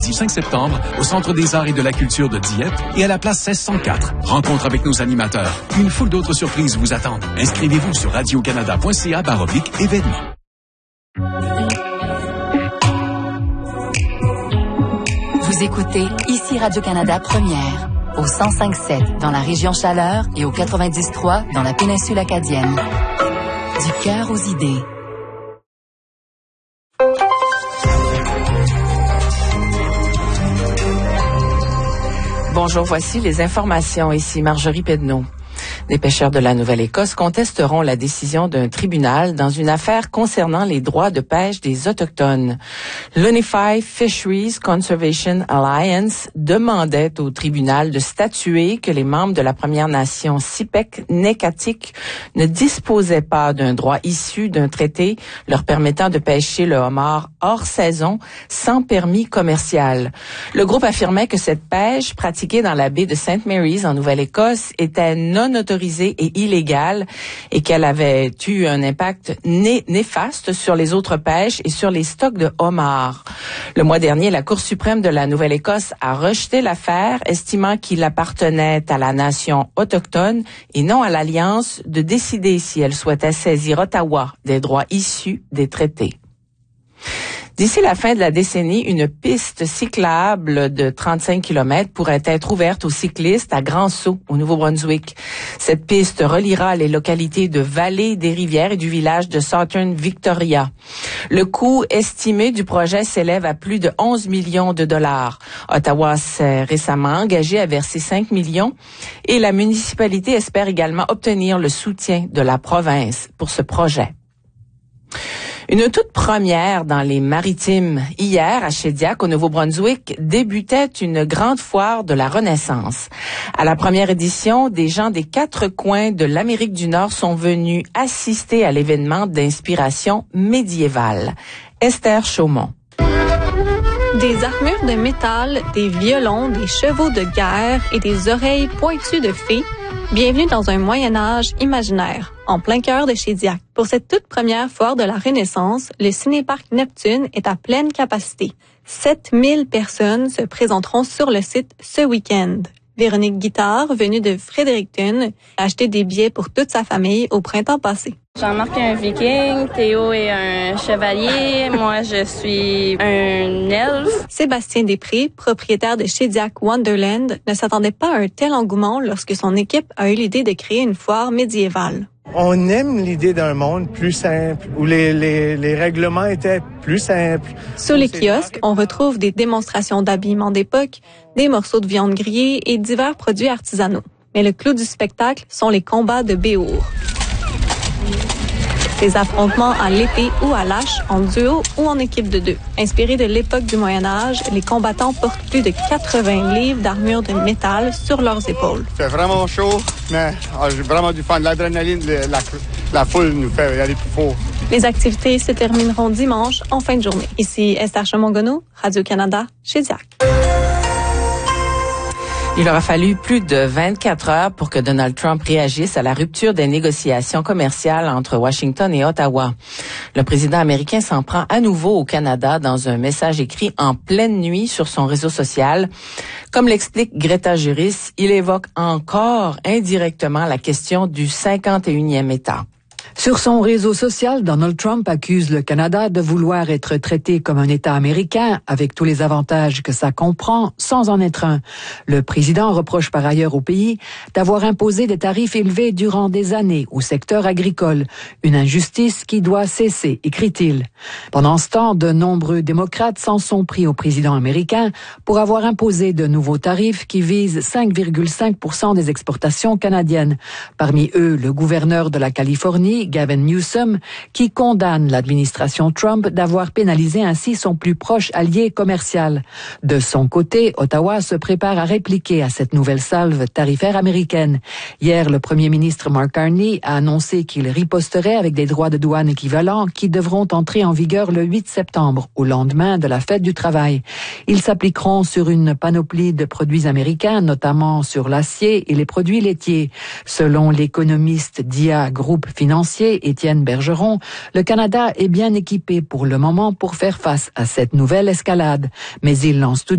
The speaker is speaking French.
5 septembre, au Centre des Arts et de la Culture de Dieppe et à la place 1604. Rencontre avec nos animateurs. Une foule d'autres surprises vous attendent. Inscrivez-vous sur radiocanada.ca/événements. Vous écoutez ici Radio-Canada Première, au 105.7 dans la région Chaleur et au 90.3 dans la péninsule acadienne. Du cœur aux idées. Bonjour, voici les informations. Ici Marjorie Pedneau. Les pêcheurs de la Nouvelle-Écosse contesteront la décision d'un tribunal dans une affaire concernant les droits de pêche des Autochtones. L'Unified Fisheries Conservation Alliance demandait au tribunal de statuer que les membres de la Première Nation Sipek-Nekatik ne disposaient pas d'un droit issu d'un traité leur permettant de pêcher le homard hors saison sans permis commercial. Le groupe affirmait que cette pêche pratiquée dans la baie de St. Mary's en Nouvelle-Écosse était non autorisée et illégale et qu'elle avait eu un impact néfaste sur les autres pêches et sur les stocks de homards. Le mois dernier, la Cour suprême de la Nouvelle-Écosse a rejeté l'affaire, estimant qu'il appartenait à la nation autochtone et non à l'Alliance de décider si elle souhaitait saisir Ottawa des droits issus des traités. D'ici la fin de la décennie, une piste cyclable de 35 km pourrait être ouverte aux cyclistes à Grand-Sault, au Nouveau-Brunswick. Cette piste reliera les localités de Vallée des Rivières et du village de Southern Victoria. Le coût estimé du projet s'élève à plus de 11 millions de dollars. Ottawa s'est récemment engagé à verser 5 millions et la municipalité espère également obtenir le soutien de la province pour ce projet. Une toute première dans les Maritimes. Hier, à Shediac, au Nouveau-Brunswick, débutait une grande foire de la Renaissance. À la première édition, des gens des 4 coins de l'Amérique du Nord sont venus assister à l'événement d'inspiration médiévale. Esther Chaumont. Des armures de métal, des violons, des chevaux de guerre et des oreilles pointues de fées. Bienvenue dans un Moyen-Âge imaginaire, en plein cœur de Shediac. Pour cette toute première foire de la Renaissance, le cinéparc Neptune est à pleine capacité. 7000 personnes se présenteront sur le site ce week-end. Véronique Guittard, venue de Fredericton, a acheté des billets pour toute sa famille au printemps passé. Jean-Marc est un viking, Théo est un chevalier, moi je suis un elfe. Sébastien Després, propriétaire de Shediac Wonderland, ne s'attendait pas à un tel engouement lorsque son équipe a eu l'idée de créer une foire médiévale. On aime l'idée d'un monde plus simple, où les règlements étaient plus simples. Sur les kiosques, on retrouve des démonstrations d'habillement d'époque, des morceaux de viande grillée et divers produits artisanaux. Mais le clou du spectacle sont les combats de Béour. Des affrontements à l'épée ou à l'âche, en duo ou en équipe de 2. Inspirés de l'époque du Moyen-Âge, les combattants portent plus de 80 livres d'armure de métal sur leurs épaules. C'est vraiment chaud, mais j'ai vraiment du fun. L'adrénaline, la foule nous fait y aller plus fort. Les activités se termineront dimanche en fin de journée. Ici Esther Chaumont-Gonneau, Radio-Canada, Shediac. Il aura fallu plus de 24 heures pour que Donald Trump réagisse à la rupture des négociations commerciales entre Washington et Ottawa. Le président américain s'en prend à nouveau au Canada dans un message écrit en pleine nuit sur son réseau social. Comme l'explique Greta Juris, il évoque encore indirectement la question du 51e État. Sur son réseau social, Donald Trump accuse le Canada de vouloir être traité comme un État américain, avec tous les avantages que ça comprend, sans en être un. Le président reproche par ailleurs au pays d'avoir imposé des tarifs élevés durant des années au secteur agricole, une injustice qui doit cesser, écrit-il. Pendant ce temps, de nombreux démocrates s'en sont pris au président américain pour avoir imposé de nouveaux tarifs qui visent 5,5% des exportations canadiennes. Parmi eux, le gouverneur de la Californie, Gavin Newsom, qui condamne l'administration Trump d'avoir pénalisé ainsi son plus proche allié commercial. De son côté, Ottawa se prépare à répliquer à cette nouvelle salve tarifaire américaine. Hier, le premier ministre Mark Carney a annoncé qu'il riposterait avec des droits de douane équivalents qui devront entrer en vigueur le 8 septembre, au lendemain de la fête du travail. Ils s'appliqueront sur une panoplie de produits américains, notamment sur l'acier et les produits laitiers. Selon l'économiste d'IA Groupe Financier, Étienne Bergeron, le Canada est bien équipé pour le moment pour faire face à cette nouvelle escalade. Mais il lance tout